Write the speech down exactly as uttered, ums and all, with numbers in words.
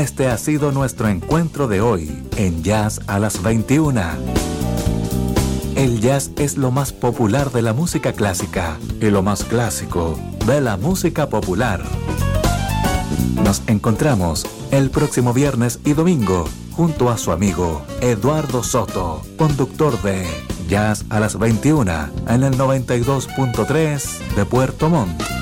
Este ha sido nuestro encuentro de hoy en Jazz a las veintiuna. El jazz es lo más popular de la música clásica y lo más clásico de la música popular. Nos encontramos el próximo viernes y domingo junto a su amigo Eduardo Soto, conductor de Jazz a las veintiuna en el noventa y dos punto tres de Puerto Montt.